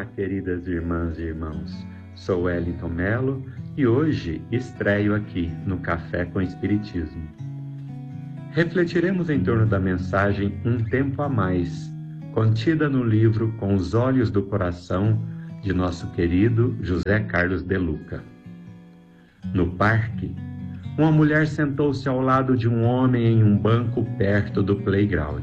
queridas irmãs e irmãos. Sou Wellington Melo e hoje estreio aqui no Café com Espiritismo. Refletiremos em torno da mensagem Um Tempo a Mais, contida no livro Com os Olhos do Coração, de nosso querido José Carlos de Luca. No parque, uma mulher sentou-se ao lado de um homem em um banco perto do playground.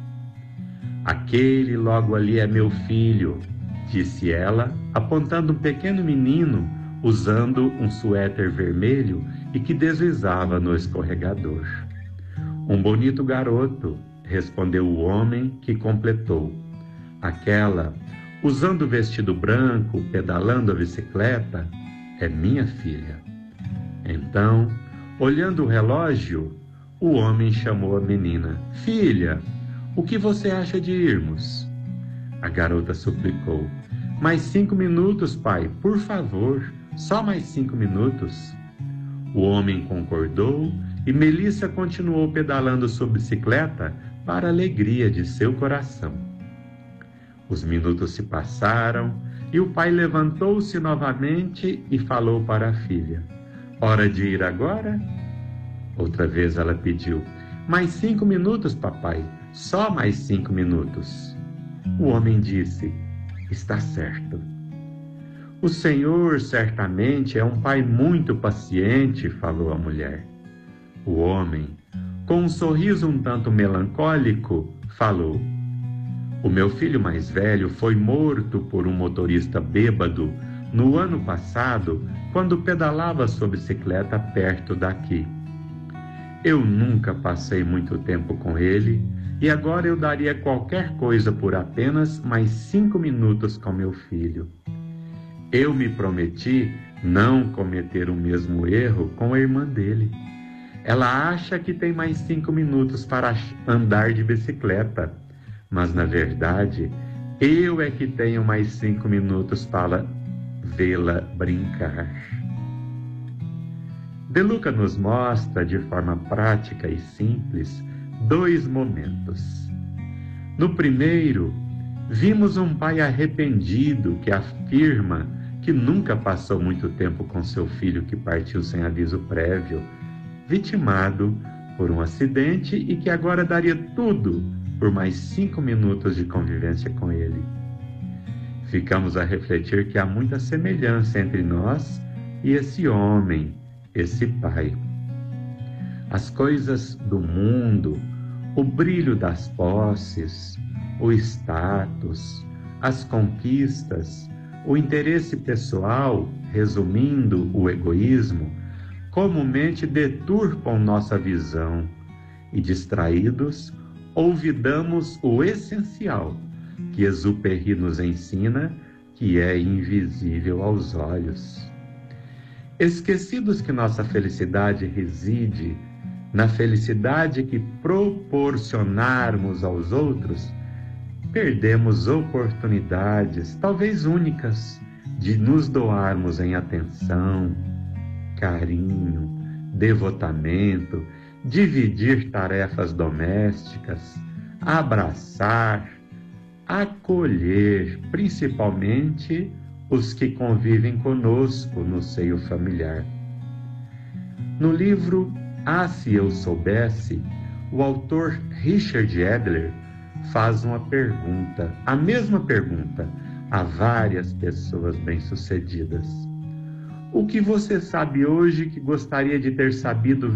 Aquele logo ali é meu filho, disse ela, apontando um pequeno menino usando um suéter vermelho e que deslizava no escorregador. Um bonito garoto, respondeu o homem, que completou. Aquela, usando o vestido branco, pedalando a bicicleta, é minha filha. Então, olhando o relógio, o homem chamou a menina. Filha, o que você acha de irmos? A garota suplicou. Mais 5 minutos, pai, por favor, só mais 5 minutos. O homem concordou e Melissa continuou pedalando sua bicicleta para a alegria de seu coração. Os minutos se passaram e o pai levantou-se novamente e falou para a filha. Hora de ir agora? Outra vez ela pediu. Mais 5 minutos, papai, só mais 5 minutos. O homem disse, está certo. O Senhor certamente é um pai muito paciente, falou a mulher. O homem, com um sorriso um tanto melancólico, falou, o meu filho mais velho foi morto por um motorista bêbado no ano passado, quando pedalava sua bicicleta perto daqui. Eu nunca passei muito tempo com ele e agora eu daria qualquer coisa por apenas mais 5 minutos com meu filho. Eu me prometi não cometer o mesmo erro com a irmã dele. Ela acha que tem mais 5 minutos para andar de bicicleta, mas na verdade eu é que tenho mais 5 minutos para vê-la brincar. De Luca nos mostra de forma prática e simples 2 momentos. No primeiro, vimos um pai arrependido que afirma que nunca passou muito tempo com seu filho que partiu sem aviso prévio, vitimado por um acidente e que agora daria tudo por mais 5 minutos de convivência com ele. Ficamos a refletir que há muita semelhança entre nós e esse homem, esse pai. As coisas do mundo, o brilho das posses, o status, as conquistas, o interesse pessoal, resumindo, o egoísmo, comumente deturpam nossa visão e, distraídos, olvidamos o essencial, que Exupéry nos ensina, que é invisível aos olhos. Esquecidos que nossa felicidade reside na felicidade que proporcionarmos aos outros, perdemos oportunidades, talvez únicas, de nos doarmos em atenção, carinho, devotamento, dividir tarefas domésticas, abraçar, acolher, principalmente os que convivem conosco no seio familiar. No livro Ah, se eu soubesse, o autor Richard Adler faz uma pergunta, a mesma pergunta, a várias pessoas bem-sucedidas. O que você sabe hoje que gostaria de ter sabido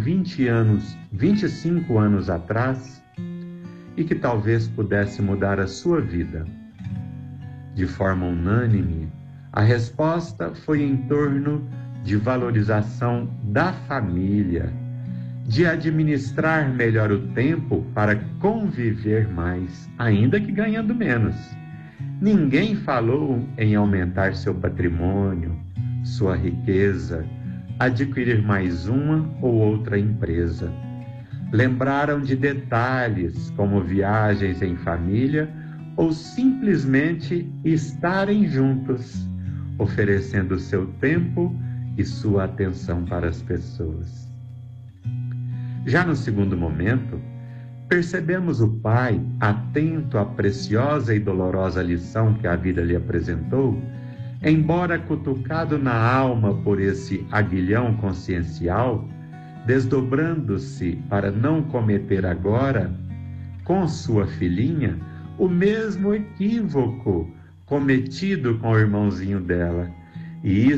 25 anos atrás e que talvez pudesse mudar a sua vida? De forma unânime, a resposta foi em torno de valorização da família, de administrar melhor o tempo para conviver mais, ainda que ganhando menos. Ninguém falou em aumentar seu patrimônio, sua riqueza, adquirir mais uma ou outra empresa. Lembraram de detalhes como viagens em família ou simplesmente estarem juntos, oferecendo seu tempo e sua atenção para as pessoas. Já no segundo momento, percebemos o pai, atento à preciosa e dolorosa lição que a vida lhe apresentou, embora cutucado na alma por esse aguilhão consciencial, desdobrando-se para não cometer agora, com sua filhinha, o mesmo equívoco cometido com o irmãozinho dela. E